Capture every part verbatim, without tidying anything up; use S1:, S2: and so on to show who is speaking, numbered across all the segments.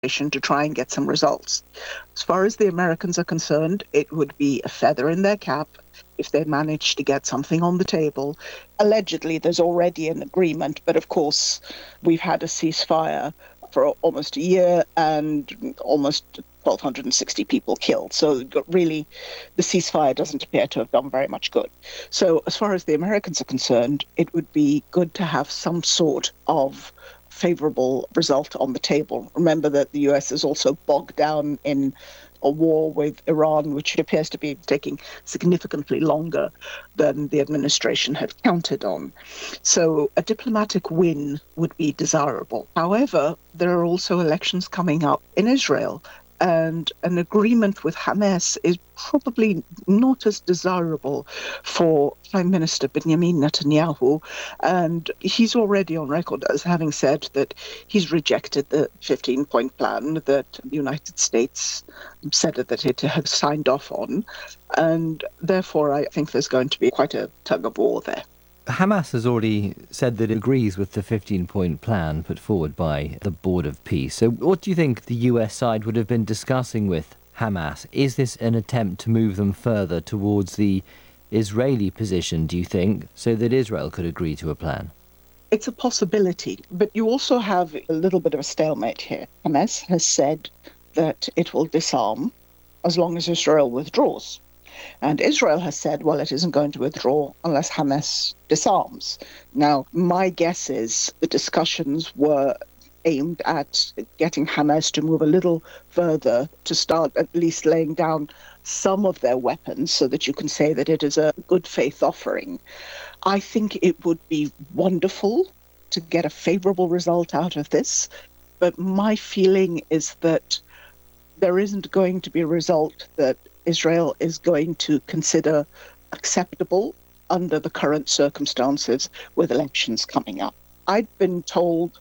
S1: to try and get some results. As far as the Americans are concerned, it would be a feather in their cap if they managed to get something on the table. Allegedly, there's already an agreement, but of course, we've had a ceasefire for almost a year and almost one thousand two hundred sixty people killed. So really, the ceasefire doesn't appear to have done very much good. So as far as the Americans are concerned, it would be good to have some sort of favourable result on the table. Remember that the U S is also bogged down in a war with Iran, which appears to be taking significantly longer than the administration had counted on. So a diplomatic win would be desirable. However, there are also elections coming up in Israel, and an agreement with Hamas is probably not as desirable for Prime Minister Benjamin Netanyahu. And he's already on record as having said that he's rejected the fifteen-point plan that the United States said that it had signed off on. And therefore, I think there's going to be quite a tug of war there.
S2: Hamas has already said that it agrees with the fifteen-point plan put forward by the Board of Peace. So what do you think the U S side would have been discussing with Hamas? Is this an attempt to move them further towards the Israeli position, do you think, so that Israel could agree to a plan?
S1: It's a possibility, but you also have a little bit of a stalemate here. Hamas has said that it will disarm as long as Israel withdraws. And Israel has said, well, it isn't going to withdraw unless Hamas disarms. Now, my guess is the discussions were aimed at getting Hamas to move a little further, to start at least laying down some of their weapons so that you can say that it is a good faith offering. I think it would be wonderful to get a favorable result out of this, but my feeling is that there isn't going to be a result that Israel is going to consider acceptable under the current circumstances with elections coming up. I'd been told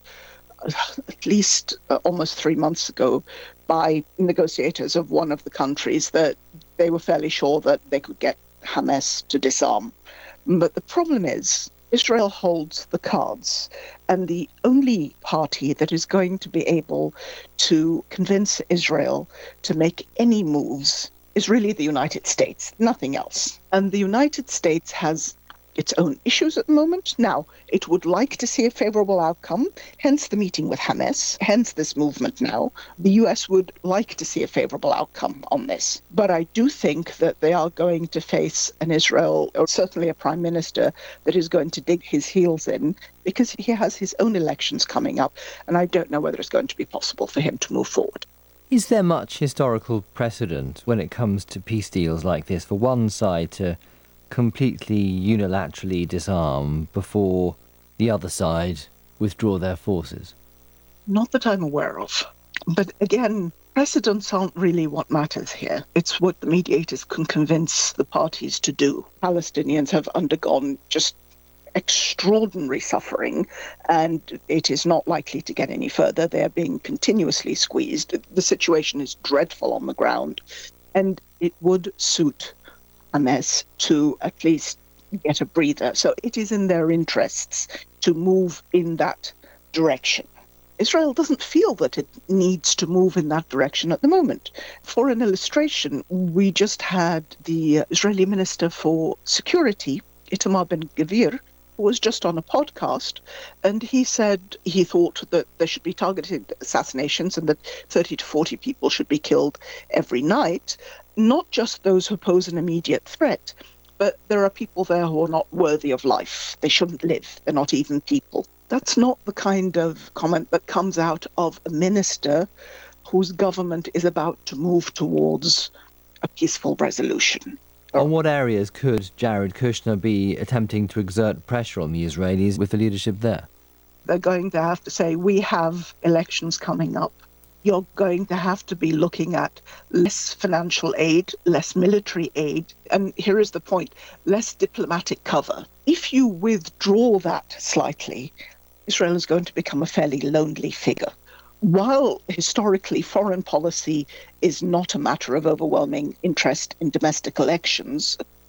S1: at least uh, almost three months ago by negotiators of one of the countries that they were fairly sure that they could get Hamas to disarm. But the problem is Israel holds the cards, and the only party that is going to be able to convince Israel to make any moves is really the United States, nothing else. And the United States has its own issues at the moment. Now, it would like to see a favorable outcome, hence the meeting with Hamas, hence this movement now. The U S would like to see a favorable outcome on this. But I do think that they are going to face an Israel, or certainly a prime minister, that is going to dig his heels in because he has his own elections coming up, and I don't know whether it's going to be possible for him to move forward.
S2: Is there much historical precedent when it comes to peace deals like this for one side to completely unilaterally disarm before the other side withdraw their forces?
S1: Not that I'm aware of. But again, precedents aren't really what matters here. It's what the mediators can convince the parties to do. Palestinians have undergone just extraordinary suffering, and it is not likely to get any further. They are being continuously squeezed. The situation is dreadful on the ground, and it would suit Hamas to at least get a breather. So it is in their interests to move in that direction. Israel doesn't feel that it needs to move in that direction at the moment. For an illustration, we just had the Israeli Minister for Security, Itamar Ben-Gvir, was just on a podcast, and he said he thought that there should be targeted assassinations and that thirty to forty people should be killed every night, not just those who pose an immediate threat, but there are people there who are not worthy of life. They shouldn't live. They're not even people. That's not the kind of comment that comes out of a minister whose government is about to move towards a peaceful resolution.
S2: On what areas could Jared Kushner be attempting to exert pressure on the Israelis with the leadership there?
S1: They're going to have to say, we have elections coming up. You're going to have to be looking at less financial aid, less military aid, and here is the point, less diplomatic cover. If you withdraw that slightly, Israel is going to become a fairly lonely figure. While historically foreign policy is not a matter of overwhelming interest in domestic elections,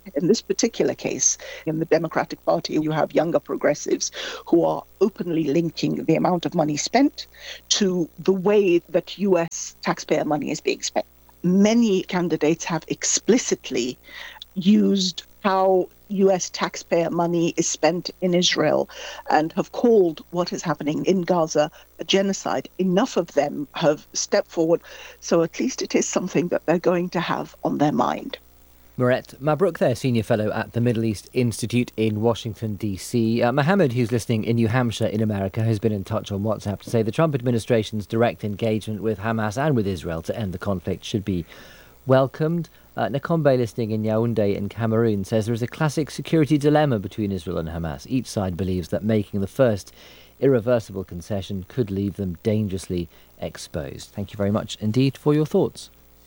S1: In this particular case, in the Democratic Party, you have younger progressives who are openly linking the amount of money spent to the way that U S taxpayer money is being spent. Many candidates have explicitly used how U S taxpayer money is spent in Israel and have called what is happening in Gaza a genocide. Enough of them have stepped forward, so at least it is something that they're going to have on their mind.
S2: Meret Mabruk there, Senior Fellow at the Middle East Institute in Washington, D C. Uh, Mohammed, who's listening in New Hampshire in America, has been in touch on WhatsApp to say the Trump administration's direct engagement with Hamas and with Israel to end the conflict should be welcomed. Uh, Nakombe, listening in Yaoundé in Cameroon, says there is a classic security dilemma between Israel and Hamas. Each side believes that making the first irreversible concession could leave them dangerously exposed. Thank you very much indeed for your thoughts.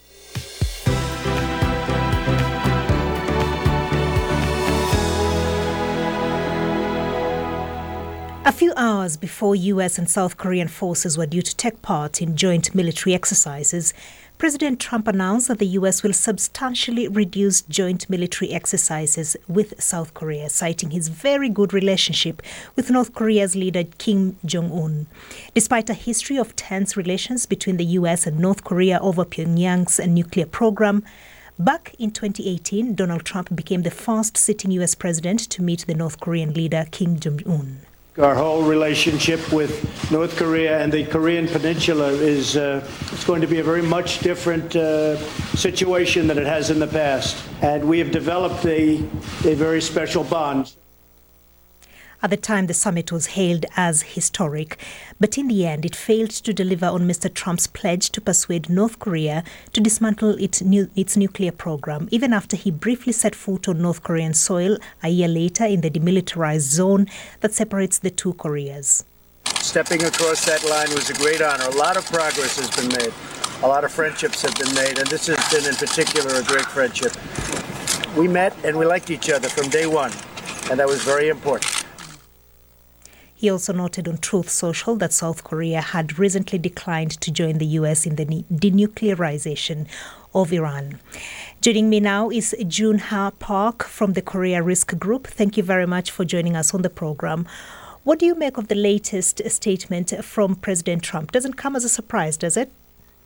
S3: A few hours before U S and South Korean forces were due to take part in joint military exercises, President Trump announced that the U S will substantially reduce joint military exercises with South Korea, citing his very good relationship with North Korea's leader Kim Jong-un. Despite a history of tense relations between the U S and North Korea over Pyongyang's nuclear program, back in twenty eighteen, Donald Trump became the first sitting U S president to meet the North Korean leader Kim Jong-un.
S4: Our whole relationship with North Korea and the Korean Peninsula is uh, it's going to be a very much different uh, situation than it has in the past. And we have developed a, a very special bond.
S3: At the time, the summit was hailed as historic, but in the end, it failed to deliver on Mister Trump's pledge to persuade North Korea to dismantle its, nu- its nuclear program, even after he briefly set foot on North Korean soil a year later in the demilitarized zone that separates the two Koreas.
S4: Stepping across that line was a great honor. A lot of progress has been made. A lot of friendships have been made, and this has been in particular a great friendship. We met and we liked each other from day one, and that was very important.
S3: He also noted on Truth Social that South Korea had recently declined to join the U S in the denuclearization of Iran. Joining me now is June Ha Park from the Korea Risk Group. Thank you very much for joining us on the program. What do you make of the latest statement from President Trump? Doesn't come as a surprise, does it?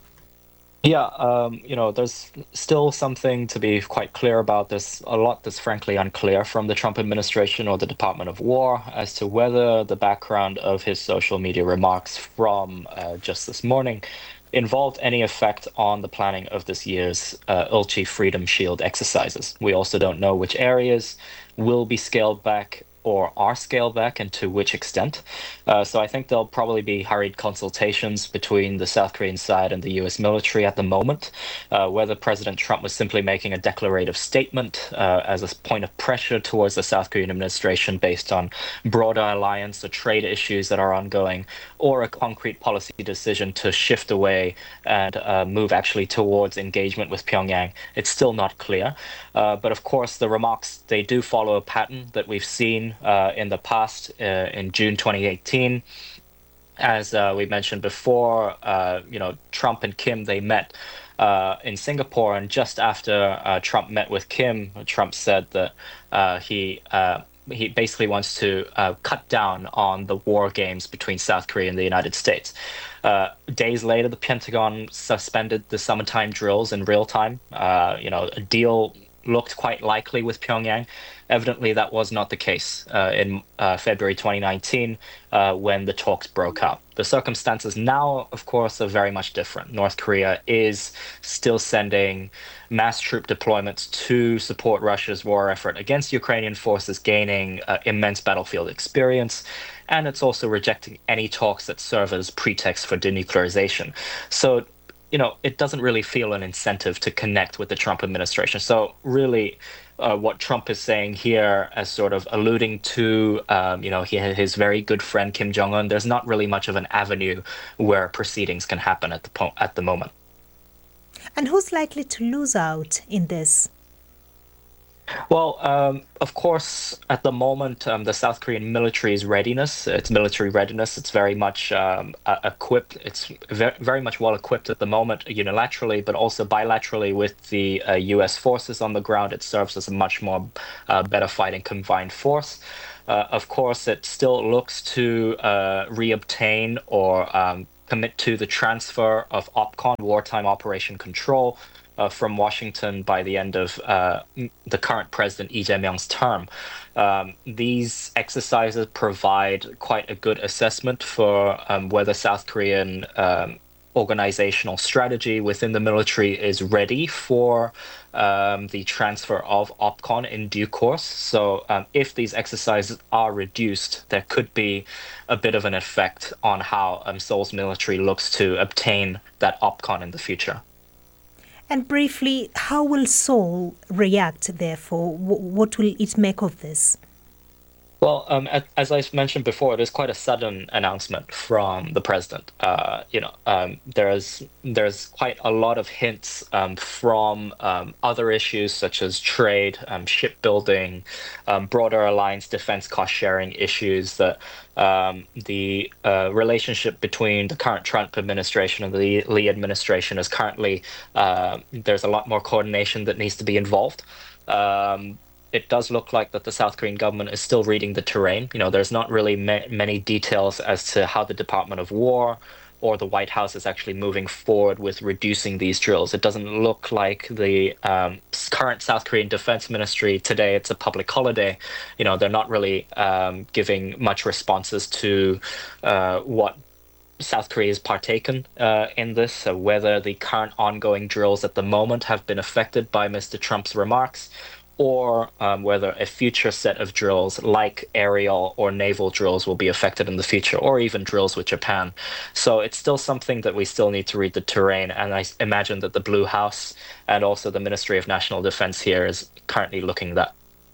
S5: Yeah, um, you know, there's still something to be quite clear about. There's a lot that's frankly unclear from the Trump administration or the Department of War as to whether the background of his social media remarks from uh, just this morning involved any effect on the planning of this year's uh, Ulchi Freedom Shield exercises. We also don't know which areas will be scaled back or are scaled back and to which extent. Uh, so I think there'll probably be hurried consultations between the South Korean side and the U S military at the moment, uh, whether President Trump was simply making a declarative statement uh, as a point of pressure towards the South Korean administration based on broader alliance or trade issues that are ongoing, or a concrete policy decision to shift away and uh, move actually towards engagement with Pyongyang. It's still not clear. Uh, but of course, the remarks, they do follow a pattern that we've seen uh, in the past uh, in June twenty eighteen. As uh, we mentioned before, uh, you know, Trump and Kim, they met uh, in Singapore. And just after uh, Trump met with Kim, Trump said that uh, he uh, he basically wants to uh, cut down on the war games between South Korea and the United States. Uh, days later, the Pentagon suspended the summertime drills in real time. Uh, you know, a deal looked quite likely with Pyongyang. Evidently, that was not the case uh, in uh, February twenty nineteen uh, when the talks broke out. The circumstances now, of course, are very much different. North Korea is still sending mass troop deployments to support Russia's war effort against Ukrainian forces, gaining uh, immense battlefield experience. And it's also rejecting any talks that serve as pretext for denuclearization. So, you know, it doesn't really feel an incentive to connect with the Trump administration. So really, uh, what Trump is saying here as sort of alluding to, um, you know, he, his very good friend Kim Jong-un, there's not really much of an avenue where proceedings can happen at the po- at the moment.
S3: And who's likely to lose out in this?
S5: Well, um, of course, at the moment, um, the South Korean military's readiness, its military readiness, it's very much um, uh, equipped. It's ve- very much well equipped at the moment, unilaterally, but also bilaterally with the uh, U S forces on the ground. It serves as a much more uh, better fighting combined force. Uh, of course, it still looks to uh, reobtain or um, commit to the transfer of OPCON, wartime operation control, uh, from Washington by the end of uh, the current president Lee Jae-myung's term. Um, these exercises provide quite a good assessment for um, whether South Korean um, organizational strategy within the military is ready for um, the transfer of OPCON in due course. So um, if these exercises are reduced, there could be a bit of an effect on how um, Seoul's military looks to obtain that OPCON in the future.
S3: And briefly, how will Seoul react, therefore? What will it make of this?
S5: Well, um, as I mentioned before, it is quite a sudden announcement from the president. Uh, you know, um, there's there's quite a lot of hints um, from um, other issues such as trade, um, shipbuilding, um, broader alliance defense cost sharing issues that um, the uh, relationship between the current Trump administration and the Lee administration is currently uh, there's a lot more coordination that needs to be involved. Um, It does look like that the South Korean government is still reading the terrain. You know, there's not really ma- many details as to how the Department of War or the White House is actually moving forward with reducing these drills. It doesn't look like the um, current South Korean Defense Ministry today, it's a public holiday. You know, they're not really um, giving much responses to uh, what South Korea has partaken uh, in this, so whether the current ongoing drills at the moment have been affected by Mister Trump's remarks, or um, whether a future set of drills like aerial or naval drills will be affected in the future, or even drills with Japan. So it's still something that we still need to read the terrain, and I imagine that the Blue House and also the Ministry of National Defense here is currently looking at that.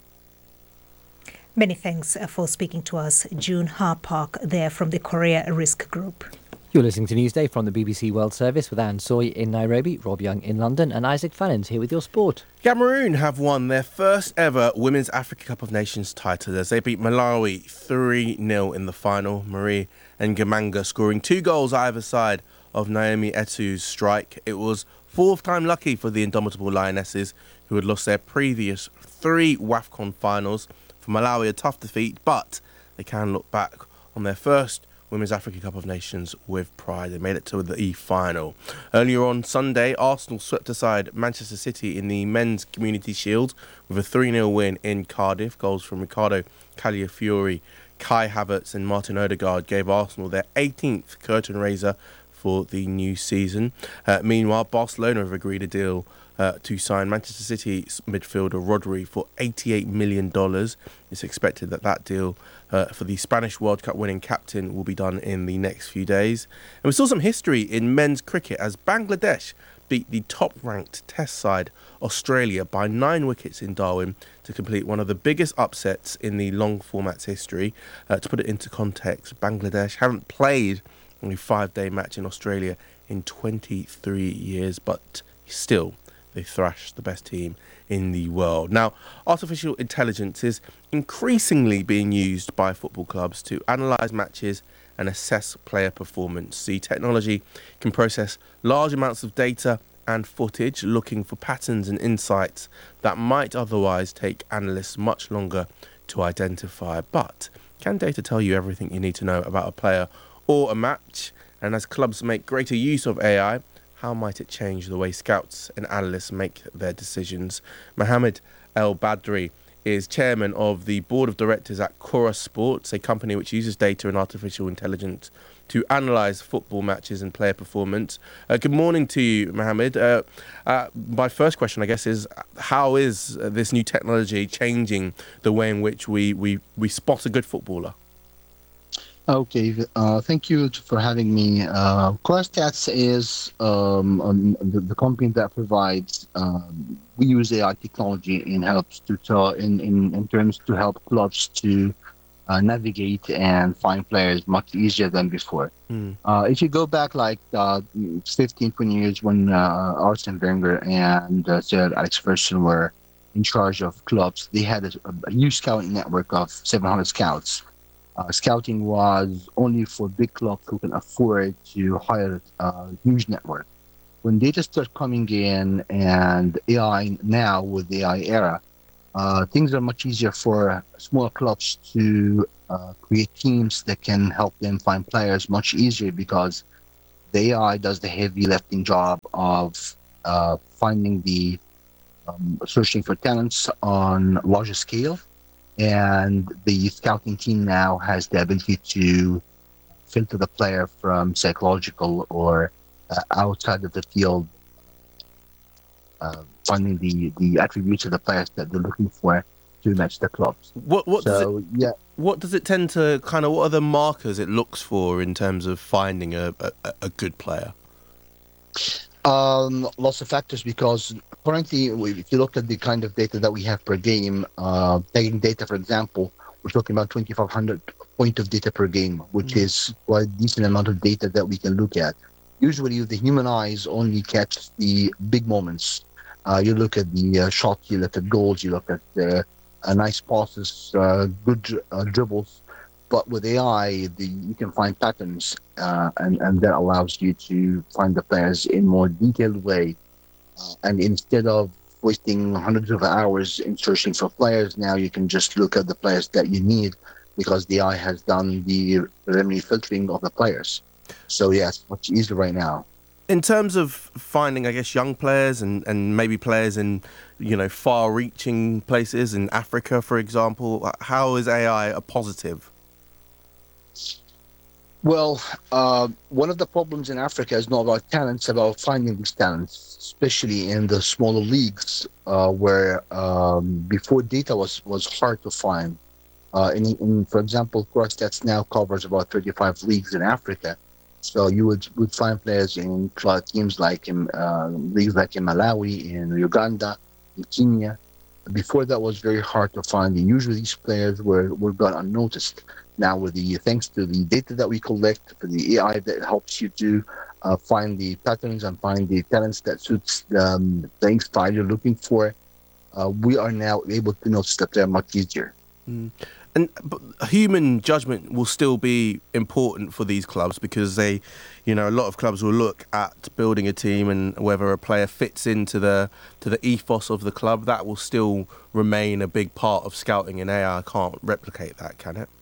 S3: Many thanks for speaking to us, June Harpark there from the Korea Risk Group.
S2: You're listening to Newsday from the B B C World Service with Anne Soy in Nairobi, Rob Young in London, and Isaac Fallons here with your sport.
S6: Cameroon have won their first ever Women's Africa Cup of Nations title as they beat Malawi three nil in the final. Marie Ngamanga scoring two goals either side of Naomi Etu's strike. It was fourth time lucky for the indomitable Lionesses, who had lost their previous three WAFCON finals. For Malawi, a tough defeat, but they can look back on their first Women's Africa Cup of Nations with pride. They made it to the E-final. Earlier on Sunday, Arsenal swept aside Manchester City in the Men's Community Shield with a three nil win in Cardiff. Goals from Ricardo Calafiori, Kai Havertz and Martin Odegaard gave Arsenal their eighteenth curtain raiser for the new season. Uh, meanwhile, Barcelona have agreed a deal Uh, to sign Manchester City's midfielder Rodri for eighty-eight million dollars. It's expected that that deal uh, for the Spanish World Cup winning captain will be done in the next few days. And we saw some history in men's cricket as Bangladesh beat the top-ranked Test side Australia by nine wickets in Darwin to complete one of the biggest upsets in the long format's history. Uh, to put it into context, Bangladesh haven't played only a five-day match in Australia in twenty-three years, but still, they thrashed the best team in the world. Now, artificial intelligence is increasingly being used by football clubs to analyse matches and assess player performance. The technology can process large amounts of data and footage, looking for patterns and insights that might otherwise take analysts much longer to identify. But can data tell you everything you need to know about a player or a match? And as clubs make greater use of A I, how might it change the way scouts and analysts make their decisions? Mohammed El Badri is chairman of the board of directors at Cora Sports, a company which uses data and artificial intelligence to analyse football matches and player performance. Uh, good morning to you, Mohammed. Uh, uh, my first question, I guess, is how is uh, this new technology changing the way in which we, we, we spot a good footballer?
S7: Okay, uh, thank you for having me. Uh, CoreStats is um, um, the, the company that provides. Um, we use A I technology and helps to tell in, in, in terms to help clubs to uh, navigate and find players much easier than before. Mm. Uh, if you go back like uh, fifteen, twenty years when uh, Arsene Wenger and uh, Sir Alex Ferguson were in charge of clubs, they had a, a huge scouting network of seven hundred scouts. Uh, scouting was only for big clubs who can afford to hire a huge network. When data starts coming in and A I now with the A I era, uh, things are much easier for small clubs to uh, create teams that can help them find players much easier because the A I does the heavy lifting job of uh, finding the um, searching for talents on larger scale, and the scouting team now has the ability to filter the player from psychological or uh, outside of the field, uh, finding the, the attributes of the players that they're looking for to match the clubs.
S6: What what
S7: so,
S6: does it,
S7: yeah.
S6: What does it tend to kind of? What are the markers it looks for in terms of finding a a, a good player?
S7: Um, lots of factors, because currently, if you look at the kind of data that we have per game, uh, taking data, for example, we're talking about twenty-five hundred point of data per game, which mm-hmm. is quite a decent amount of data that we can look at. Usually, the human eyes only catch the big moments. Uh, you look at the uh, shots, you look at goals, you look at uh, uh, nice passes, uh, good uh, dribbles. But with A I, the, you can find patterns, uh, and, and that allows you to find the players in more detailed way. Uh, and instead of wasting hundreds of hours in searching for players, now you can just look at the players that you need because the A I has done the preliminary filtering of the players. So, yeah, it's much easier right now.
S6: In terms of finding, I guess, young players and, and maybe players in, you know, far-reaching places in Africa, for example, how is A I a positive?
S7: Well, uh, one of the problems in Africa is not about talents, about finding these talents, especially in the smaller leagues, uh, where um, before data was, was hard to find. Uh, in, in, for example, CrossStats now covers about thirty-five leagues in Africa. So you would, would find players in teams like in uh, leagues like in Malawi, in Uganda, in Kenya. Before that was very hard to find, and usually these players were, were gone unnoticed. Now, with the thanks to the data that we collect, for the A I that helps you to uh, find the patterns and find the talents that suits the um, playing style you're looking for, uh, we are now able to notice that they're much easier.
S6: Mm. And but human judgment will still be important for these clubs because they, you know, a lot of clubs will look at building a team and whether a player fits into the to the ethos of the club. That will still remain a big part of scouting, and A I can't replicate that, can it?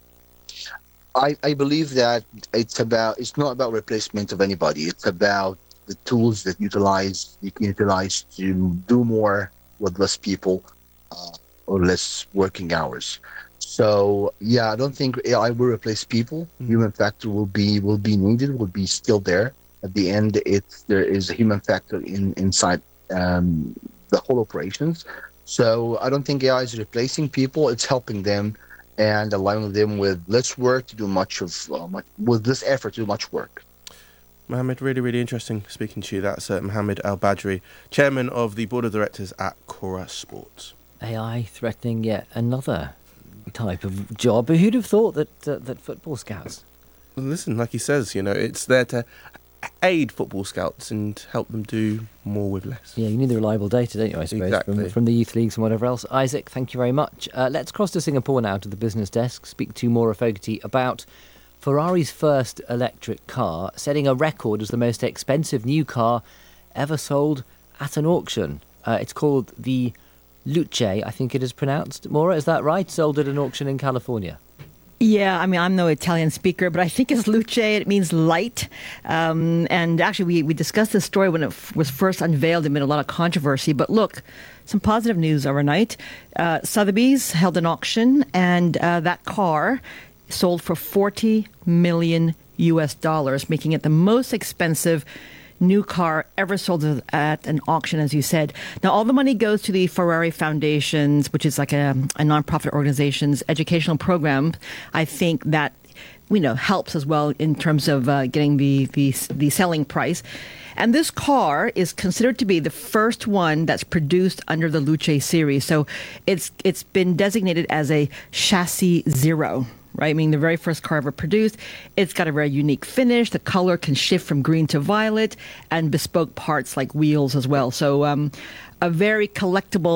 S7: I, I believe that it's about it's not about replacement of anybody. It's about the tools that utilize you can utilize to do more with less people uh, or less working hours. So yeah, I don't think A I will replace people. Mm-hmm. Human factor will be will be needed, will be still there. At the end, it's there is a human factor in inside um, the whole operations. So I don't think A I is replacing people. It's helping them and allowing them with less work to do much of uh, much, with this effort to do much work.
S6: Mohammed, really, really interesting speaking to you. That's uh, Mohammed Al Badri, chairman of the board of directors at Cora Sports.
S2: A I threatening yet another type of job. Who'd have thought that uh, that football scouts?
S6: Well, listen, like he says, you know, it's there to aid football scouts and help them do more with less.
S2: Yeah, you need the reliable data, don't you, I suppose,
S6: exactly.
S2: from, from the youth leagues and whatever else. Isaac, thank you very much. Uh, let's cross to Singapore now to the business desk, speak to Maura Fogarty about Ferrari's first electric car, setting a record as the most expensive new car ever sold at an auction. Uh, it's called the Luce, I think it is pronounced. Maura, is that right? Sold at an auction in California.
S8: Yeah, I mean, I'm no Italian speaker, but I think it's luce. It means light. Um, and actually, we, we discussed this story when it f- was first unveiled. There been a lot of controversy. But look, some positive news overnight. Uh, Sotheby's held an auction, and uh, that car sold for forty million U S dollars, making it the most expensive new car ever sold at an auction, as you said. Now, all the money goes to the Ferrari Foundations, which is like a, a nonprofit organization's educational program. I think that, you know, helps as well in terms of uh, getting the, the the selling price. And this car is considered to be the first one that's produced under the Luce series. So it's it's been designated as a chassis zero. Right, I mean, the very first car ever produced. It's got a very unique finish. The color can shift from green to violet, and bespoke parts like wheels as well. So um, a very collectible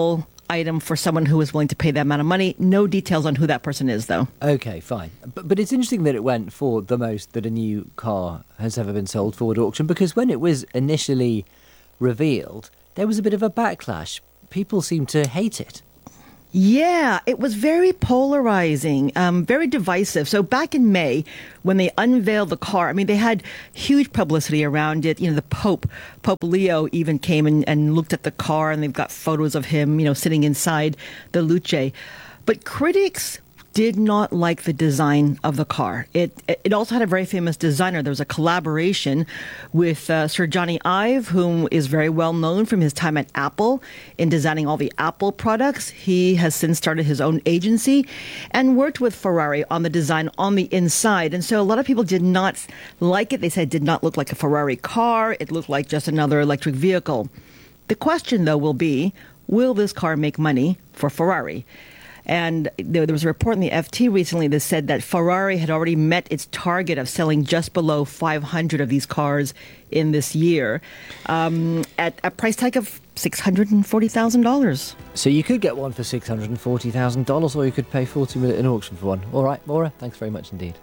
S8: item for someone who is willing to pay that amount of money. No details on who that person is, though.
S2: Okay, fine. But, but it's interesting that it went for the most that a new car has ever been sold for at auction, because when it was initially revealed, there was a bit of a backlash. People seemed to hate it.
S8: Yeah, it was very polarizing, um, very divisive. So back in May, when they unveiled the car, I mean, they had huge publicity around it. You know, the Pope, Pope Leo even came and, and looked at the car, and they've got photos of him, you know, sitting inside the Luce. But critics did not like the design of the car. It it also had a very famous designer. There was a collaboration with uh, Sir Johnny Ive, whom is very well known from his time at Apple in designing all the Apple products. He has since started his own agency and worked with Ferrari on the design on the inside. And so a lot of people did not like it. They said it did not look like a Ferrari car. It looked like just another electric vehicle. The question, though, will be, will this car make money for Ferrari? And there was a report in the F T recently that said that Ferrari had already met its target of selling just below five hundred of these cars in this year um, at a price tag of six hundred forty thousand dollars.
S2: So you could get one for six hundred forty thousand dollars, or you could pay forty million dollars in auction for one. All right, Maura, thanks very much indeed.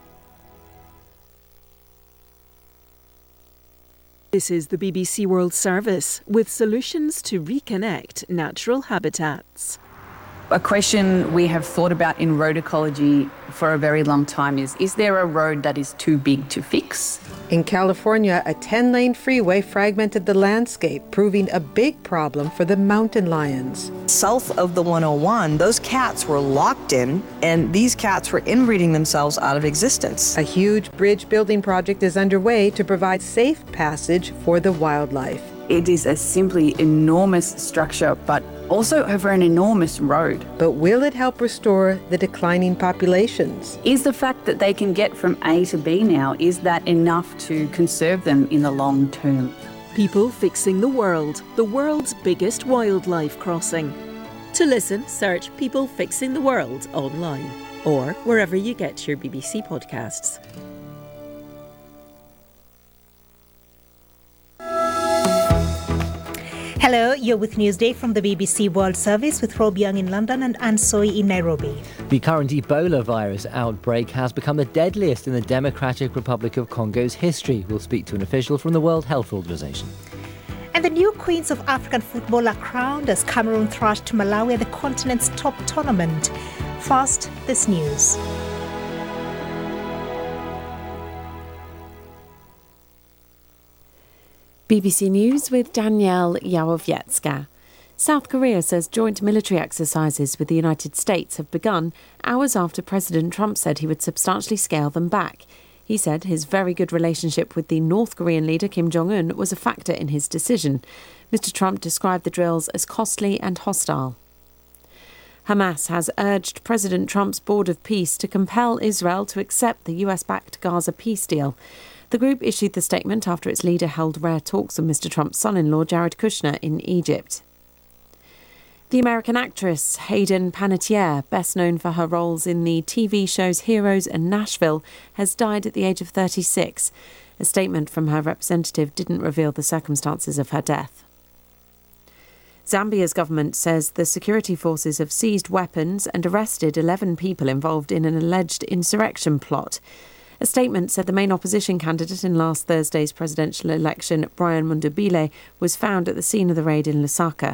S9: This is the B B C World Service with solutions to reconnect natural habitats.
S10: A question we have thought about in road ecology for a very long time is, is there a road that is too big to fix?
S11: In California, a ten-lane freeway fragmented the landscape, proving a big problem for the mountain lions.
S12: South of the one oh one, those cats were locked in, and these cats were inbreeding themselves out of existence.
S11: A huge bridge building project is underway to provide safe passage for the wildlife.
S10: It is a simply enormous structure, but also over an enormous road.
S11: But will it help restore the declining populations?
S10: Is the fact that they can get from A to B now, is that enough to conserve them in the long term?
S9: People Fixing the World, the world's biggest wildlife crossing. To listen, search People Fixing the World online or wherever you get your B B C podcasts.
S3: Hello, you're with Newsday from the B B C World Service with Rob Young in London and Anne Soy in Nairobi.
S2: The current Ebola virus outbreak has become the deadliest in the Democratic Republic of Congo's history. We'll speak to an official from the World Health Organization.
S3: And the new queens of African football are crowned as Cameroon thrashed Malawi at the continent's top tournament. First, this news.
S13: B B C News with Danielle Yawowiecka. South Korea says joint military exercises with the United States have begun hours after President Trump said he would substantially scale them back. He said his very good relationship with the North Korean leader Kim Jong-un was a factor in his decision. Mister Trump described the drills as costly and hostile. Hamas has urged President Trump's Board of Peace to compel Israel to accept the U S-backed Gaza peace deal. The group issued the statement after its leader held rare talks with Mister Trump's son-in-law Jared Kushner in Egypt. The American actress Hayden Panettiere, best known for her roles in the T V shows Heroes and Nashville, has died at the age of thirty-six. A statement from her representative didn't reveal the circumstances of her death. Zambia's government says the security forces have seized weapons and arrested eleven people involved in an alleged insurrection plot. A statement said the main opposition candidate in last Thursday's presidential election, Brian Mundubile, was found at the scene of the raid in Lusaka.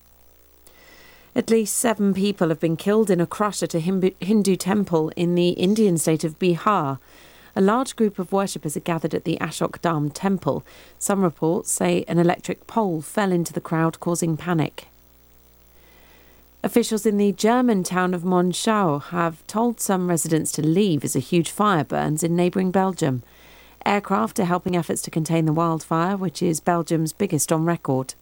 S13: At least seven people have been killed in a crush at a Hindu temple in the Indian state of Bihar. A large group of worshippers are gathered at the Ashok Dham temple. Some reports say an electric pole fell into the crowd, causing panic. Officials in the German town of Monschau have told some residents to leave as a huge fire burns in neighbouring Belgium. Aircraft are helping efforts to contain the wildfire, which is Belgium's biggest on record.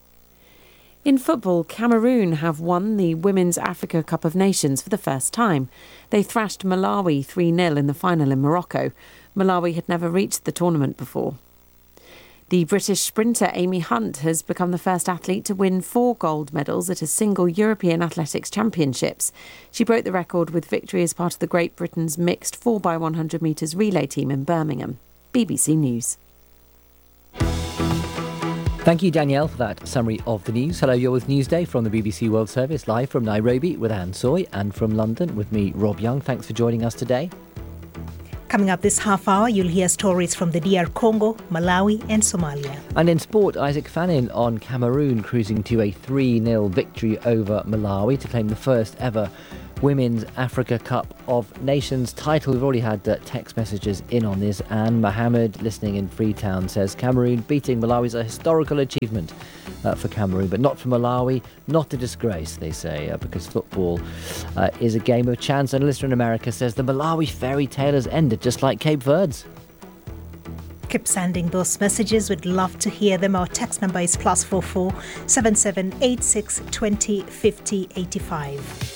S13: In football, Cameroon have won the Women's Africa Cup of Nations for the first time. They thrashed Malawi three nil in the final in Morocco. Malawi had never reached the tournament before. The British sprinter Amy Hunt has become the first athlete to win four gold medals at a single European Athletics Championships. She broke the record with victory as part of the Great Britain's mixed four by one hundred metres relay team in Birmingham. B B C News.
S2: Thank you, Danielle, for that summary of the news. Hello, you're with Newsday from the B B C World Service, live from Nairobi with Anne Soy, and from London with me, Rob Young. Thanks for joining us today.
S3: Coming up this half hour, you'll hear stories from the D R Congo, Malawi and Somalia.
S2: And in sport, Isaac Fannin on Cameroon cruising to a three nil victory over Malawi to claim the first ever Women's Africa Cup of Nations title. We've already had uh, text messages in on this, and Mohammed, listening in Freetown, says Cameroon beating Malawi is a historical achievement uh, for Cameroon, but not for Malawi, not a disgrace, they say, uh, because football uh, is a game of chance. And a listener in America says the Malawi fairy tale has ended, just like Cape Verde's.
S3: Keep sending those messages. We'd love to hear them. Our text number is plus four four seven seven eight six twenty fifty eighty five.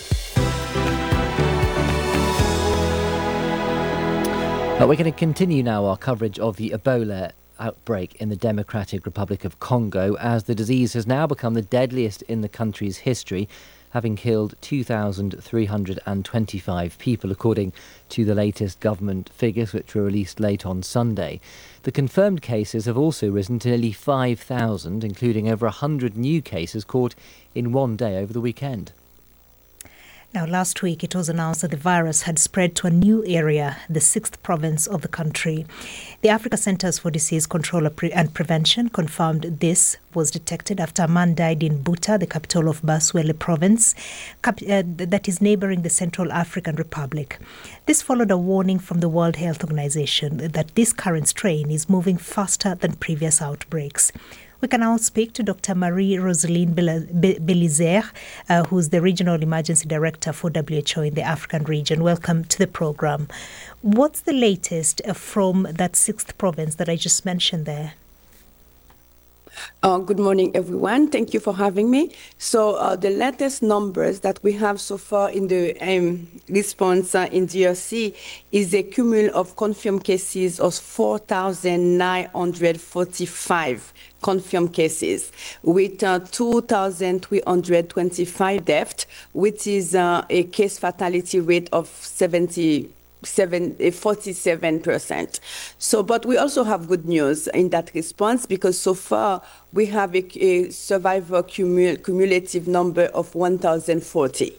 S2: Uh, we're going to continue now our coverage of the Ebola outbreak in the Democratic Republic of Congo, as the disease has now become the deadliest in the country's history, having killed two thousand three hundred twenty-five people, according to the latest government figures, which were released late on Sunday. The confirmed cases have also risen to nearly five thousand, including over one hundred new cases caught in one day over the weekend.
S3: Now, last week it was announced that the virus had spread to a new area, the sixth province of the country. The Africa Centers for Disease Control and Prevention confirmed this was detected after a man died in Buta, the capital of Baswele province, cap- uh, that is neighboring the Central African Republic. This followed a warning from the World Health Organization that this current strain is moving faster than previous outbreaks. We can now speak to Doctor Marie-Rosaline Belizaire, uh, who's the Regional Emergency Director for W H O in the African region. Welcome to the program. What's the latest uh, from that sixth province that I just mentioned there?
S14: Uh, good morning, everyone. Thank you for having me. So uh, the latest numbers that we have so far in the um, response uh, in D R C is a cumulative of confirmed cases of four thousand nine hundred forty-five confirmed cases, with uh, two thousand three hundred twenty-five deaths, which is uh, a case fatality rate of seventy. Seven, forty-seven percent. So, but we also have good news in that response, because so far we have a, a survivor cumul- cumulative number of one thousand forty.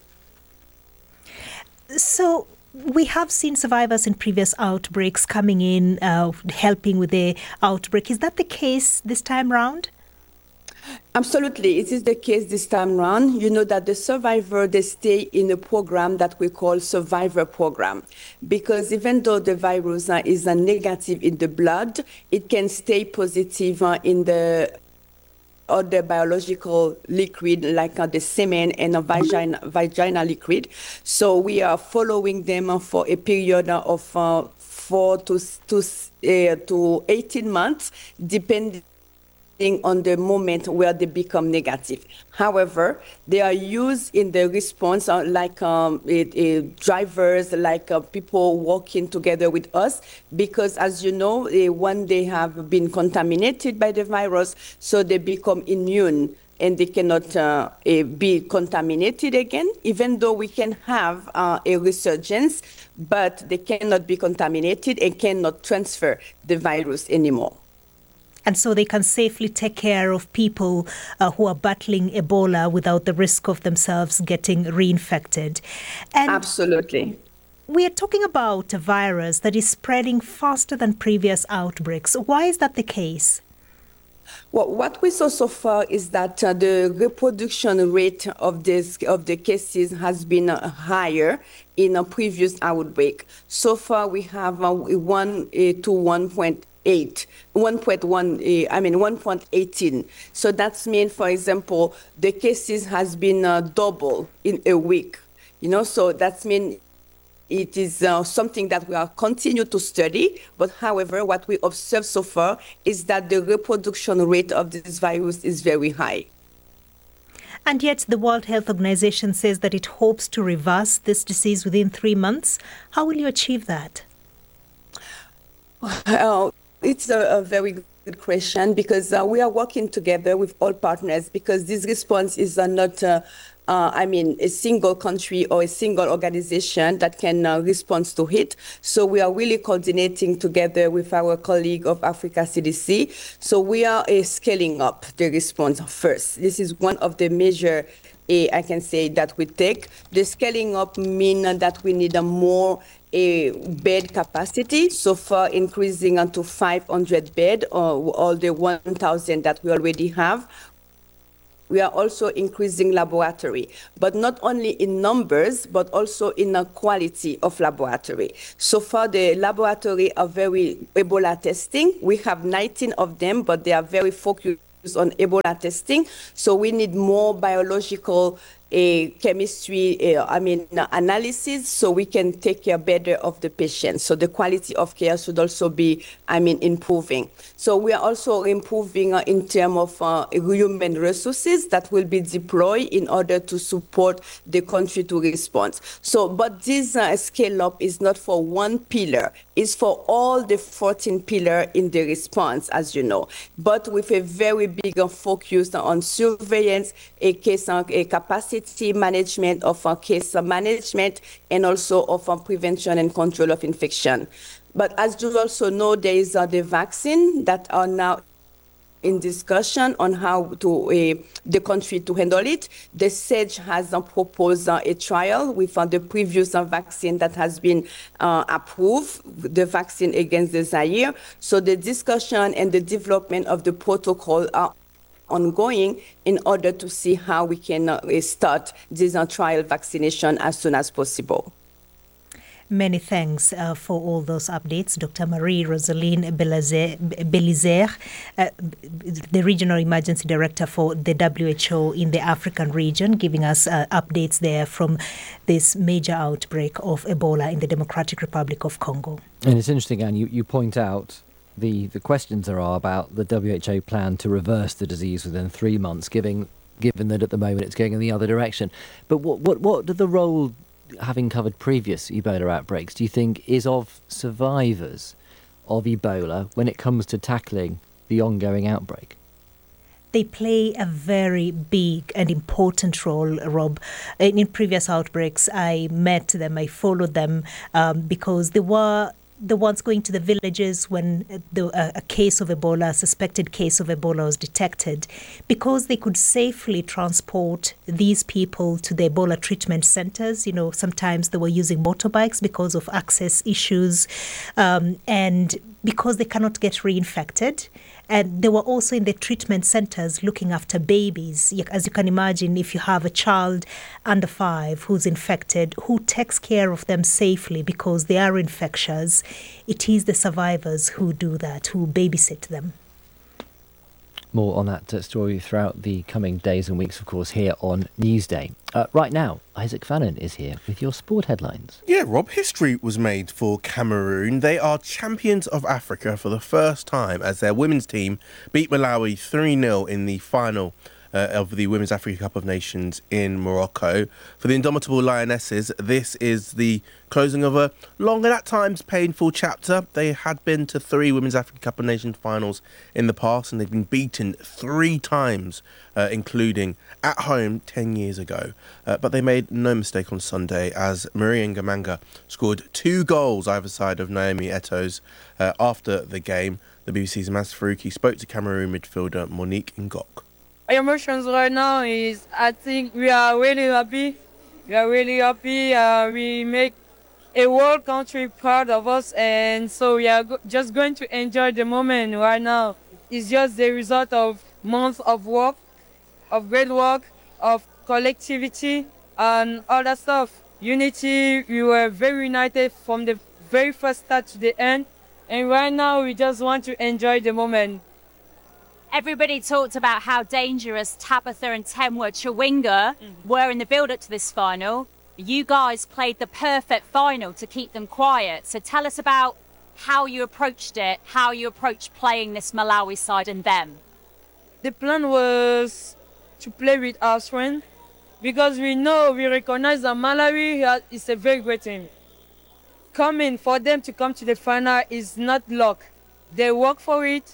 S3: So, we have seen survivors in previous outbreaks coming in, uh, helping with the outbreak. Is that the case this time round?
S14: Absolutely. It is the case this time around. You know that the survivor, they stay in a program that we call survivor program, because even though the virus uh, is a negative in the blood, it can stay positive uh, in the other biological liquid, like uh, the semen and a vagina, vagina liquid. So we are following them uh, for a period uh, of uh, four to, to, uh, to eighteen months, depending on the moment where they become negative. However, they are used in the response uh, like um, it, it, drivers, like uh, people working together with us, because as you know, uh, when they have been contaminated by the virus, so they become immune and they cannot uh, uh, be contaminated again, even though we can have uh, a resurgence, but they cannot be contaminated and cannot transfer the virus anymore.
S3: And so they can safely take care of people uh, who are battling Ebola without the risk of themselves getting reinfected. And
S14: absolutely.
S3: We are talking about a virus that is spreading faster than previous outbreaks. Why is that the case?
S14: Well, what we saw so far is that uh, the reproduction rate of this of the cases has been uh, higher in a previous outbreak. So far, we have uh, one uh, to one point eight, one point one, uh, I mean one point one eight. So that's mean, for example, the cases has been uh, double in a week. You know, so that's mean it is uh, something that we are continue to study. But however, what we observe so far is that the reproduction rate of this virus is very high.
S3: And yet the World Health Organization says that it hopes to reverse this disease within three months. How will you achieve that?
S14: Uh, It's a, a very good question, because uh, we are working together with all partners, because this response is uh, not, uh, uh, I mean, a single country or a single organization that can uh, respond to it. So we are really coordinating together with our colleague of Africa C D C. So we are uh, scaling up the response first. This is one of the measures I can say that we take. The scaling up means that we need a more a bed capacity, so far increasing unto five hundred beds, or all the one thousand that we already have. We are also increasing laboratory, but not only in numbers, but also in the quality of laboratory. So far, the laboratory are very Ebola testing. We have nineteen of them, but they are very focused on Ebola testing. So we need more biological a chemistry, uh, I mean, uh, analysis, so we can take care better of the patient. So the quality of care should also be, I mean, improving. So we are also improving uh, in terms of uh, human resources that will be deployed in order to support the country to respond. So, but this uh, scale up is not for one pillar. It's for all the fourteen pillars in the response, as you know, but with a very big uh, focus on surveillance, a case uh, a capacity management of our case management, and also of our prevention and control of infection. But as you also know, there is uh, the vaccine that are now in discussion on how to uh, the country to handle it. The S A G has uh, proposed uh, a trial with uh, the previous uh, vaccine that has been uh, approved, the vaccine against the Zaire. So the discussion and the development of the protocol are ongoing in order to see how we can uh, start this uh, trial vaccination as soon as possible.
S3: Many thanks uh, for all those updates, Doctor Marie-Rosaline Belizaire, uh, the Regional Emergency Director for the W H O in the African region, giving us uh, updates there from this major outbreak of Ebola in the Democratic Republic of Congo.
S2: And it's interesting, Anne, you, you point out the, the questions there are about the W H O plan to reverse the disease within three months, given, given that at the moment it's going in the other direction. But what, what, what did the role, having covered previous Ebola outbreaks, do you think is of survivors of Ebola when it comes to tackling the ongoing outbreak?
S3: They play a very big and important role, Rob. In, in previous outbreaks, I met them, I followed them um, because they were the ones going to the villages when the, uh, a case of Ebola, a suspected case of Ebola was detected, because they could safely transport these people to the Ebola treatment centers. You know, sometimes they were using motorbikes because of access issues, um, and because they cannot get reinfected. And they were also in the treatment centers looking after babies. As you can imagine, if you have a child under five who's infected, who takes care of them safely because they are infectious? It is the survivors who do that, who babysit them.
S2: More on that uh, story throughout the coming days and weeks, of course, here on Newsday. Uh, right now, Isaac Fannin is here with your sport headlines.
S6: Yeah, Rob, history was made for Cameroon. They are champions of Africa for the first time as their women's team beat Malawi three nil in the final Uh, of the Women's Africa Cup of Nations in Morocco. For the indomitable Lionesses, this is the closing of a long and at times painful chapter. They had been to three Women's Africa Cup of Nations finals in the past, and they've been beaten three times, uh, including at home ten years ago. Uh, but they made no mistake on Sunday as Marie Ngamanga scored two goals either side of Naomi Eto's. Uh, after the game, the B B C's Maz Faruqi spoke to Cameroon midfielder Monique Ngok.
S15: My emotions right now is, I think we are really happy. We are really happy. Uh, we make a whole country proud of us, and so we are go- just going to enjoy the moment right now. It's just the result of months of work, of great work, of collectivity, and all that stuff. Unity, we were very united from the very first start to the end, and right now we just want to enjoy the moment.
S16: Everybody talked about how dangerous Tabitha and Temwa Chawinga mm-hmm. were in the build-up to this final. You guys played the perfect final to keep them quiet. So tell us about how you approached it, how you approached playing this Malawi side and them.
S15: The plan was to play with our strength because we know, we recognize that Malawi is a very great team. Coming, for them to come to the final is not luck. They work for it.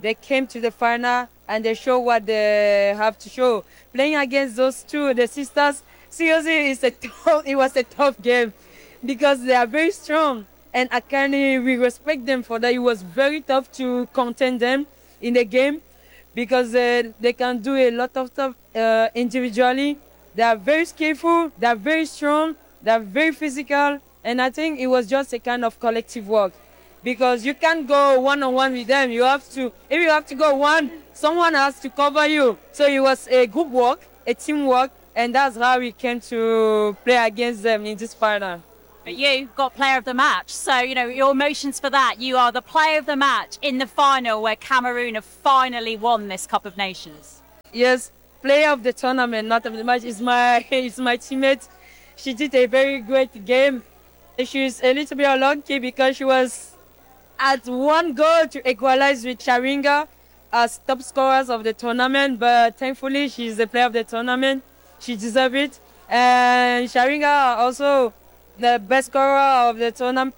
S15: they came to the final and they show what they have to show. Playing against those two, the sisters, seriously, it's a tough, it was a tough game because they are very strong. And Akani, we respect them for that. It was very tough to contain them in the game because uh, they can do a lot of stuff uh, individually. They are very skillful, they are very strong, they are very physical. And I think it was just a kind of collective work because you can't go one-on-one with them. You have to, if you have to go one, someone has to cover you. So it was a group work, a teamwork, and that's how we came to play against them in this final.
S16: But you got player of the match. So, you know, your emotions for that. You are the player of the match in the final where Cameroon have finally won this Cup of Nations.
S15: Yes, player of the tournament, not of the match, is my, is my teammate. She did a very great game. She's a little bit unlucky because she was at one goal to equalize with Sharinga as top scorers of the tournament. But thankfully, she's the player of the tournament. She deserves it. And Sharinga also the best scorer of the tournament.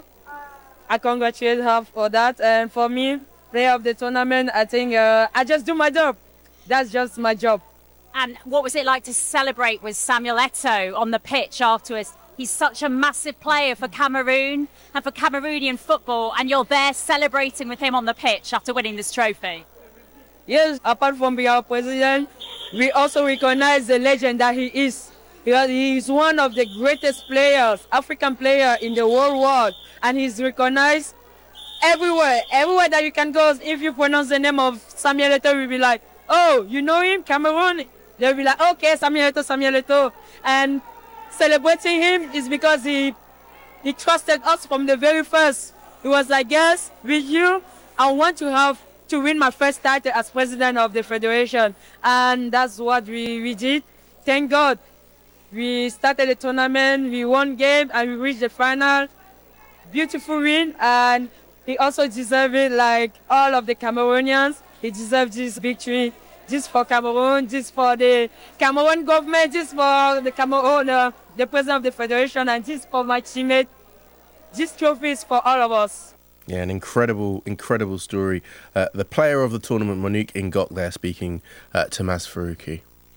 S15: I congratulate her for that. And for me, player of the tournament, I think uh, I just do my job. That's just my job.
S16: And what was it like to celebrate with Samuel Eto'o on the pitch afterwards? He's such a massive player for Cameroon and for Cameroonian football, and you're there celebrating with him on the pitch after winning this trophy.
S15: Yes, apart from being our president, we also recognize the legend that he is. Because he is one of the greatest players, African player in the whole world, and he's recognized everywhere. Everywhere that you can go, if you pronounce the name of Samuel Eto'o, you'll be like, oh, you know him, Cameroon? They'll be like, okay, Samuel Eto'o, Samuel Eto'o. And celebrating him is because he he trusted us from the very first. He was like, yes, with you, I want to have to win my first title as president of the federation. And that's what we, we did. Thank God. We started the tournament, we won game, and we reached the final. Beautiful win, and he also deserved it like all of the Cameroonians. He deserved this victory. This for Cameroon, this for the Cameroon government, this for the Cameroon, uh, the president of the federation, and this for my teammate. This trophy is for all of us.
S6: Yeah, an incredible, incredible story. Uh, the player of the tournament, Monique Ngok, there speaking uh, to Maz Faruqi.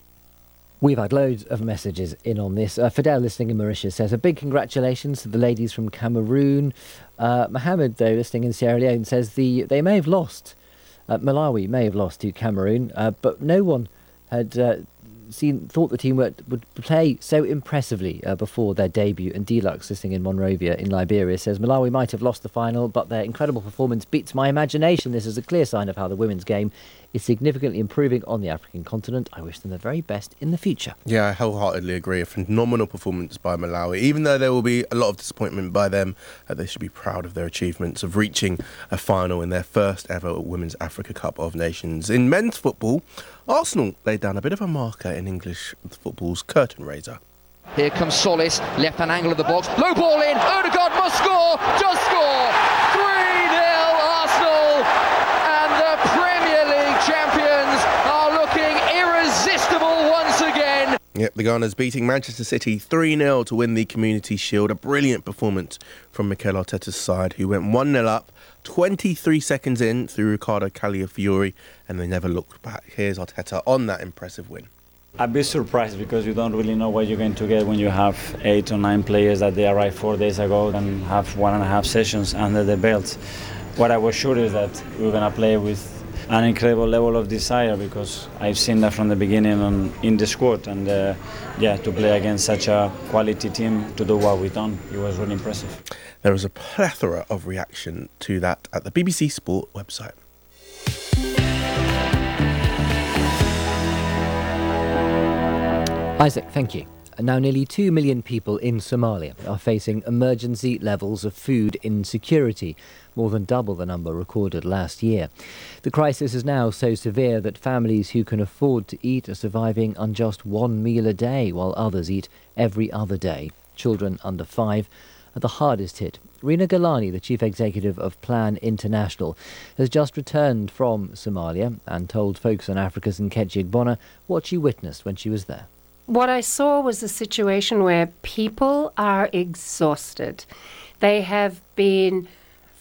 S2: We've had loads of messages in on this. Uh, Fidel, listening in Mauritius, says a big congratulations to the ladies from Cameroon. Uh, Mohammed, though, listening in Sierra Leone, says the they may have lost. Uh, Malawi may have lost to Cameroon, uh, but no one had uh, seen thought the team would, would play so impressively uh, before their debut. And Deluxe, listening in Monrovia in Liberia, says Malawi might have lost the final, but their incredible performance beats my imagination. This is a clear sign of how the women's game is significantly improving on the African continent. I wish them the very best in the future.
S6: Yeah, I wholeheartedly agree. A phenomenal performance by Malawi. Even though there will be a lot of disappointment by them, uh, they should be proud of their achievements of reaching a final in their first ever Women's Africa Cup of Nations. In men's football, Arsenal laid down a bit of a marker in English football's curtain raiser.
S17: Here comes Solis, left-hand angle of the box, low ball in, Odegaard must score, does score, three nil Arsenal, and the Premier League champions are looking irresistible once again.
S6: Yep, the Gunners beating Manchester City three nil to win the Community Shield. A brilliant performance from Mikel Arteta's side, who went one nil up twenty-three seconds in through Ricardo Calafiori, and they never looked back. Here's Arteta on that impressive win.
S18: I'd be surprised because you don't really know what you're going to get when you have eight or nine players that they arrived four days ago and have one and a half sessions under the belt. What I was sure is that we're going to play with an incredible level of desire because I've seen that from the beginning on, in the squad, and uh, yeah, to play against such a quality team, to do what we've done, it was really impressive.
S6: There was a plethora of reaction to that at the B B C Sport website.
S2: Isaac, thank you. Now, nearly two million people in Somalia are facing emergency levels of food insecurity, more than double the number recorded last year. The crisis is now so severe that families who can afford to eat are surviving on just one meal a day, while others eat every other day. Children under five are the hardest hit. Rina Galani, the chief executive of Plan International, has just returned from Somalia and told Focus on Africa's Nkechi Igbona what she witnessed when she was there.
S19: What I saw was a situation where people are exhausted. They have been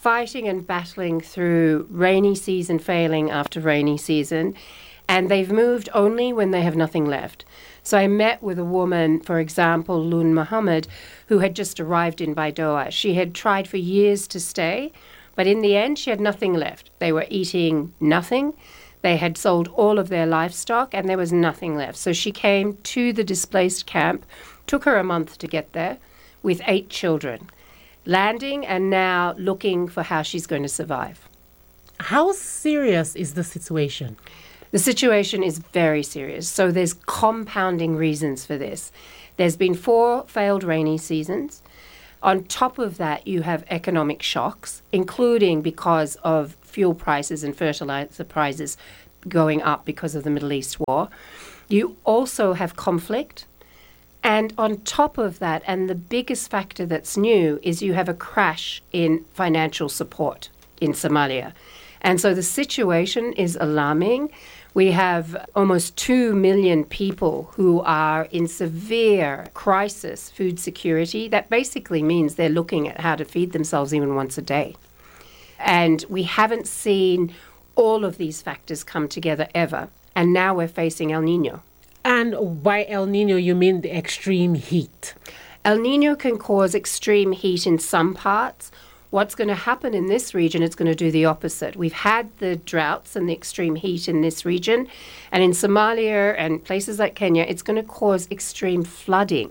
S19: fighting and battling through rainy season failing after rainy season, and they've moved only when they have nothing left. So I met with a woman, for example, Loon Mohammed, who had just arrived in Baidoa. She had tried for years to stay, but in the end, she had nothing left. They were eating nothing. They had sold all of their livestock, and there was nothing left. So she came to the displaced camp, took her a month to get there, with eight children, landing and now looking for how she's going to survive.
S20: How serious is the situation?
S19: The situation is very serious. So there's compounding reasons for this. There's been four failed rainy seasons. On top of that, you have economic shocks, including because of fuel prices and fertilizer prices going up because of the Middle East war. You also have conflict. And on top of that, and the biggest factor that's new, is you have a crash in financial support in Somalia. And so the situation is alarming. We have almost two million people who are in severe crisis food security. That basically means they're looking at how to feed themselves even once a day. And we haven't seen all of these factors come together ever. And now we're facing El Nino.
S20: And by El Nino, you mean the extreme heat?
S19: El Nino can cause extreme heat in some parts. What's going to happen in this region, it's going to do the opposite. We've had the droughts and the extreme heat in this region. And in Somalia and places like Kenya, it's going to cause extreme flooding.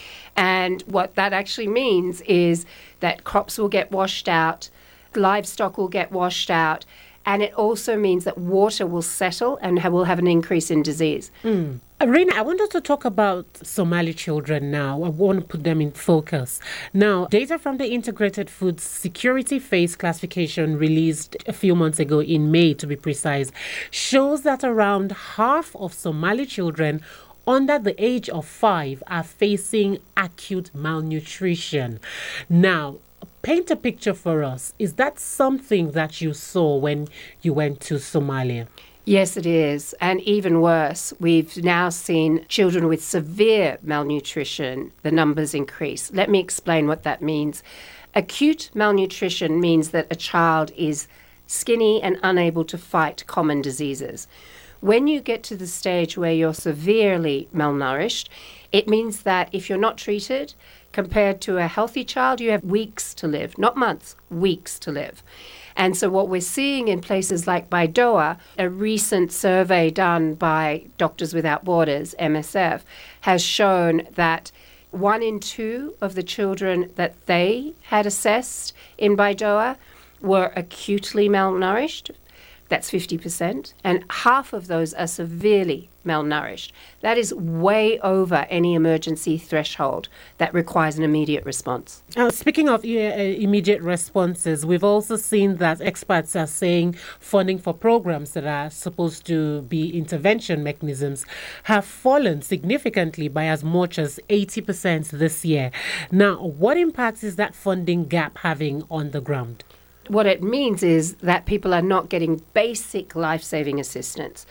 S19: And what that actually means is that crops will get washed out, livestock will get washed out, and it also means that water will settle and ha- will have an increase in disease.
S20: Mm. Rina, I wanted to talk about Somali children now. I want to put them in focus. Now, data from the Integrated Food Security Phase Classification released a few months ago, in May to be precise, shows that around half of Somali children under the age of five are facing acute malnutrition. Now, paint a picture for us. Is that something that you saw when you went to Somalia?
S19: Yes, it is. And even worse, we've now seen children with severe malnutrition, the numbers increase. Let me explain what that means. Acute malnutrition means that a child is skinny and unable to fight common diseases. When you get to the stage where you're severely malnourished, it means that if you're not treated, compared to a healthy child, you have weeks to live, not months, weeks to live. And so what we're seeing in places like Baidoa, a recent survey done by Doctors Without Borders, M S F, has shown that one in two of the children that they had assessed in Baidoa were acutely malnourished. That's fifty percent. And half of those are severely malnourished. That is way over any emergency threshold that requires an immediate response.
S20: Uh, speaking of uh, immediate responses, we've also seen that experts are saying funding for programs that are supposed to be intervention mechanisms have fallen significantly by as much as eighty percent this year. Now, what impact is that funding gap having on the ground?
S19: What it means is that people are not getting basic life-saving assistance.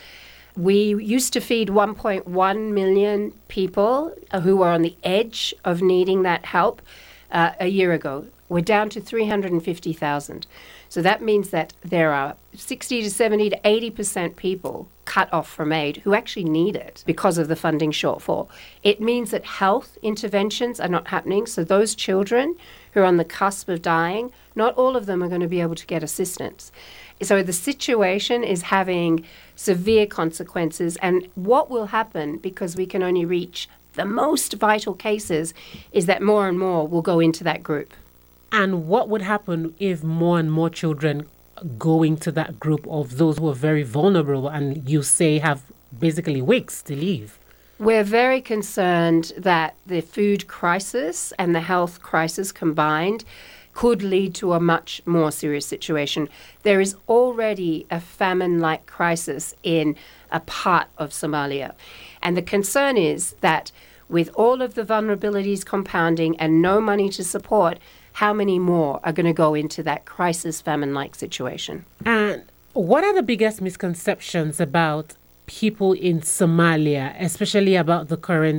S19: We used to feed one point one million people who were on the edge of needing that help uh, a year ago. We're down to three hundred fifty thousand. So that means that there are sixty to seventy to eighty percent people cut off from aid who actually need it because of the funding shortfall. It means that health interventions are not happening. So those children who are on the cusp of dying, not all of them are going to be able to get assistance. So the situation is having severe consequences. And what will happen, because we can only reach the most vital cases, is that more and more will go into that group.
S20: And what would happen if more and more children go into that group of those who are very vulnerable and you say have basically weeks to live?
S19: We're very concerned that the food crisis and the health crisis combined could lead to a much more serious situation. There is already a famine-like crisis in a part of Somalia. And the concern is that with all of the vulnerabilities compounding and no money to support, how many more are going to go into that crisis famine-like situation?
S20: And what are the biggest misconceptions about people in Somalia, especially about the current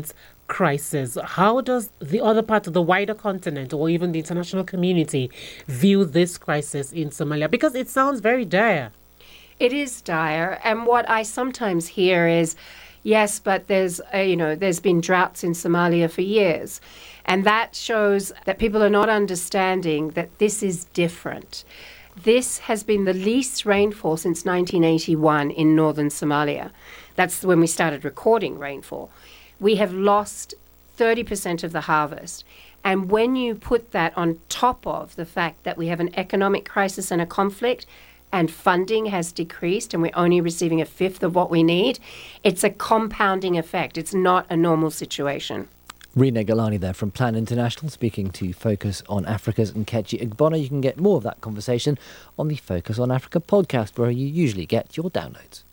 S20: crisis, how does the other part of the wider continent or even the international community view this crisis in Somalia? Because it sounds very dire.
S19: It is dire. And what I sometimes hear is, yes, but there's, uh, you know, there's been droughts in Somalia for years. And that shows that people are not understanding that this is different. This has been the least rainfall since nineteen eighty-one in northern Somalia. That's when we started recording rainfall. We have lost thirty percent of the harvest. And when you put that on top of the fact that we have an economic crisis and a conflict, and funding has decreased and we're only receiving a fifth of what we need, it's a compounding effect. It's not a normal situation.
S2: Rina Galani there from Plan International speaking to Focus on Africa's Nkechi Igbona. You can get more of that conversation on the Focus on Africa podcast, where you usually get your downloads.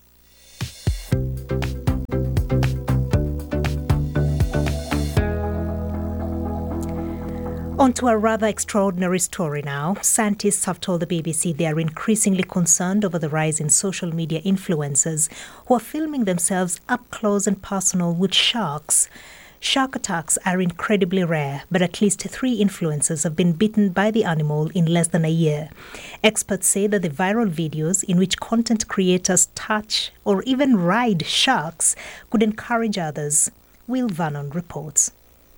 S3: On to a rather extraordinary story now. Scientists have told the B B C they are increasingly concerned over the rise in social media influencers who are filming themselves up close and personal with sharks. Shark attacks are incredibly rare, but at least three influencers have been bitten by the animal in less than a year. Experts say that the viral videos in which content creators touch or even ride sharks could encourage others. Will Vernon reports.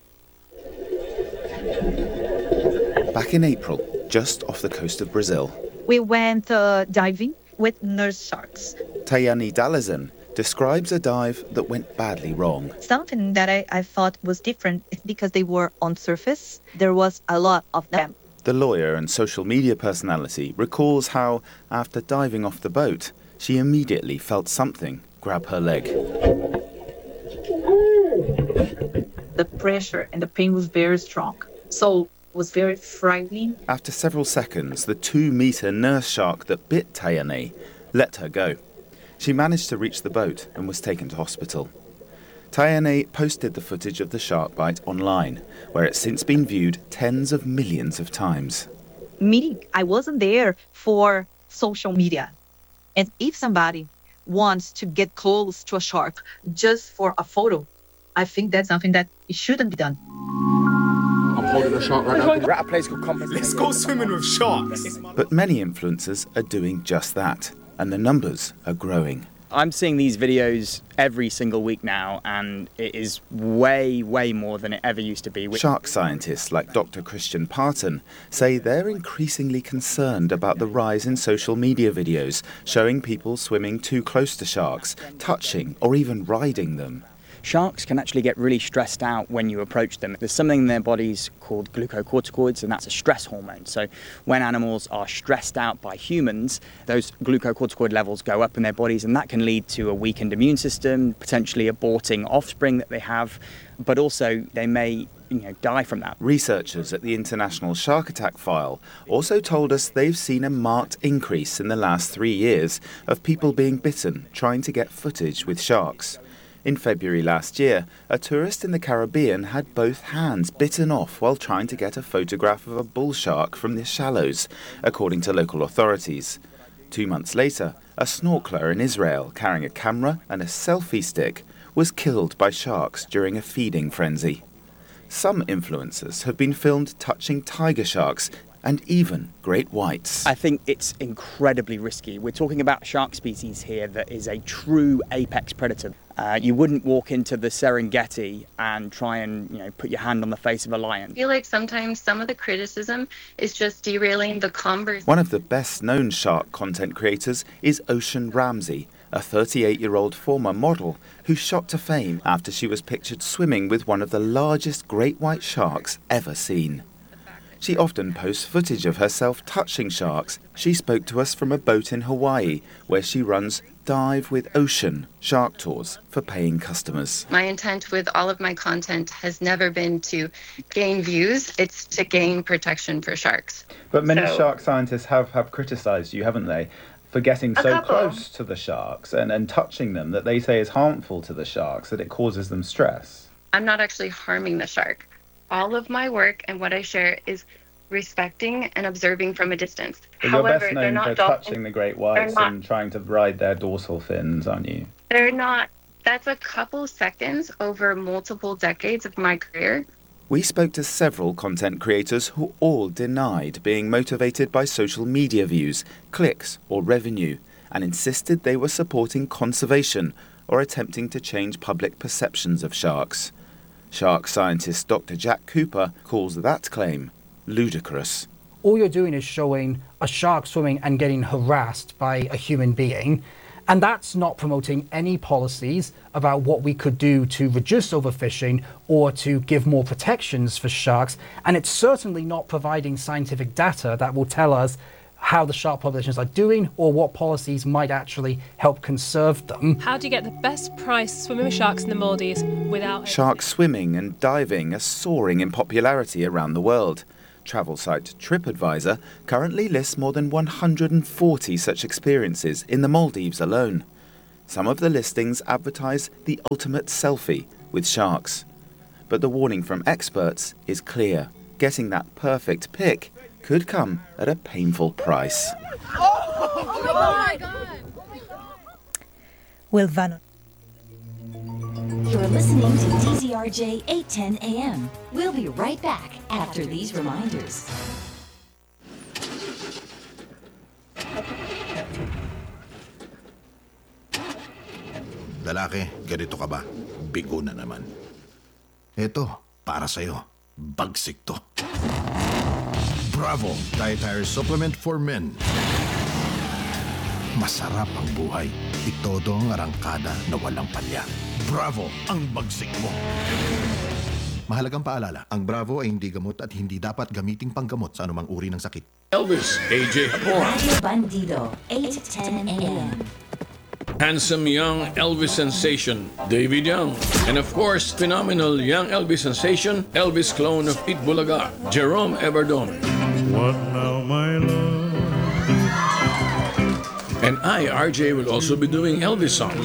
S21: Back in April, just off the coast of Brazil,
S22: we went uh, diving with nurse sharks.
S21: Tayani Dalazan describes a dive that went badly wrong.
S22: Something that I, I thought was different is because they were on surface. There was a lot of them.
S21: The lawyer and social media personality recalls how, after diving off the boat, she immediately felt something grab her leg.
S23: The pressure and the pain was very strong, so it was very frightening.
S21: After several seconds, the two-metre nurse shark that bit Tayane let her go. She managed to reach the boat and was taken to hospital. Tayane posted the footage of the shark bite online, where it's since been viewed tens of millions of times.
S22: Me, I wasn't there for social media. And if somebody wants to get close to a shark just for a photo, I think that's something that it shouldn't be done.
S21: I'm holding a shark right now.
S24: We're at a place called Compass. Let's go swimming with sharks.
S21: But many influencers are doing just that, and the numbers are growing.
S24: I'm seeing these videos every single week now, and it is way, way more than it ever used to be.
S21: Shark scientists like Doctor Christian Parton say they're increasingly concerned about the rise in social media videos showing people swimming too close to sharks, touching or even riding them.
S24: Sharks can actually get really stressed out when you approach them. There's something in their bodies called glucocorticoids, and that's a stress hormone. So when animals are stressed out by humans, those glucocorticoid levels go up in their bodies, and that can lead to a weakened immune system, potentially aborting offspring that they have, but also they may you know, die from that.
S21: Researchers at the International Shark Attack File also told us they've seen a marked increase in the last three years of people being bitten trying to get footage with sharks. In February last year, a tourist in the Caribbean had both hands bitten off while trying to get a photograph of a bull shark from the shallows, according to local authorities. Two months later, a snorkeler in Israel carrying a camera and a selfie stick was killed by sharks during a feeding frenzy. Some influencers have been filmed touching tiger sharks and even great whites.
S24: I think it's incredibly risky. We're talking about a shark species here that is a true apex predator. Uh, you wouldn't walk into the Serengeti and try and, you know, put your hand on the face of a lion.
S25: I feel like sometimes some of the criticism is just derailing the conversation.
S21: One of the best-known shark content creators is Ocean Ramsey, a thirty-eight-year-old former model who shot to fame after she was pictured swimming with one of the largest great white sharks ever seen. She often posts footage of herself touching sharks. She spoke to us from a boat in Hawaii, where she runs Dive with Ocean shark tours for paying customers.
S25: My intent with all of my content has never been to gain views, it's to gain protection for sharks.
S26: But many
S25: So-
S26: shark scientists have, have criticised you, haven't they, for getting
S25: A
S26: so
S25: couple.
S26: close to the sharks and, and touching them that they say is harmful to the sharks, that it causes them stress.
S25: I'm not actually harming the shark. All of my work and what I share is respecting and observing from a distance.
S26: But you're
S25: However,
S26: best
S25: they're
S26: known
S25: not
S26: for
S25: dolphins.
S26: touching the great
S25: They're
S26: whites
S25: not-
S26: and trying to ride their dorsal fins, aren't you?
S25: They're not That's a couple seconds over multiple decades of my career.
S21: We spoke to several content creators who all denied being motivated by social media views, clicks, or revenue, and insisted they were supporting conservation or attempting to change public perceptions of sharks. Shark scientist Doctor Jack Cooper calls that claim ludicrous.
S1: All you're doing is showing a shark swimming and getting harassed by a human being. And that's not promoting any policies about what we could do to reduce overfishing or to give more protections for sharks. And it's certainly not providing scientific data that will tell us how the shark populations are doing or what policies might actually help conserve them.
S4: How do you get the best price swimming with sharks in the Maldives without...
S21: Shark swimming and diving are soaring in popularity around the world. Travel site TripAdvisor currently lists more than one hundred forty such experiences in the Maldives alone. Some of the listings advertise the ultimate selfie with sharks. But the warning from experts is clear. Getting that perfect pic could come at a painful price.
S4: Oh my God!
S3: Will Vannon.
S5: You're listening to D Z R J eight ten A M. We'll be right back after these reminders.
S7: Lalaki, ganito ka ba? Bigo na naman. Ito, para sa'yo. Bagsik to. Bravo! Dietary Supplement for Men. Masarap ang buhay. Itodo ang arangkada na walang palya. Bravo! Ang bagsik mo. Mahalagang paalala, ang Bravo ay hindi gamot at hindi dapat gamiting panggamot sa anumang uri ng sakit.
S8: Elvis A J Habor.
S5: Radio Bandido, eight ten A M.
S8: Handsome young Elvis sensation, David Young. And of course, phenomenal young Elvis sensation, Elvis clone of Pete Bulaga, Jerome Everdon.
S12: What now, my love?
S8: And I, R J, will also be doing Elvis songs.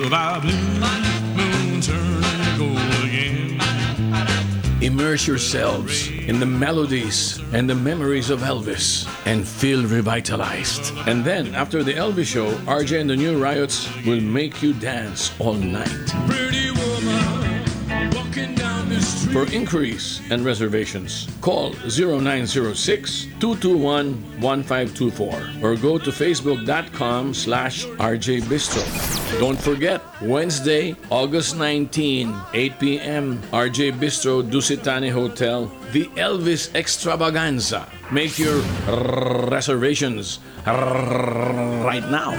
S8: Immerse yourselves in the melodies and the memories of Elvis and feel revitalized. And then, after the Elvis show, R J and the New Riots will make you dance all night. Pretty woman, walking down the street. For inquiries and reservations, call zero nine zero six, two two one, one five two four or go to facebook.com slash rjbistro. Don't forget, Wednesday, August nineteenth, eight p.m., R J Bistro, Dusitani Hotel, the Elvis Extravaganza. Make your reservations right now.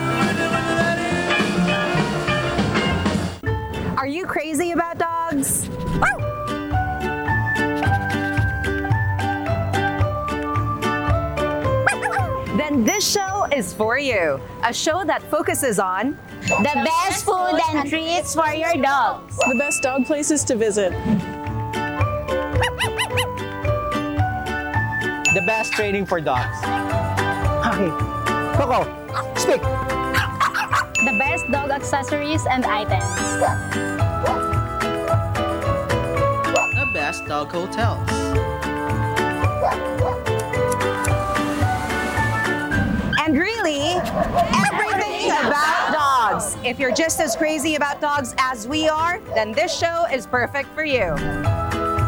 S27: Are you crazy about dogs? Then this show is for you. A show that focuses on
S28: the best food and treats for your dogs.
S29: The best dog places to visit.
S30: The best training for dogs.
S29: Okay. Coco, speak.
S28: The best dog accessories and items.
S31: The best dog hotels.
S27: And really, everything about dogs. If you're just as crazy about dogs as we are, then this show is perfect for you.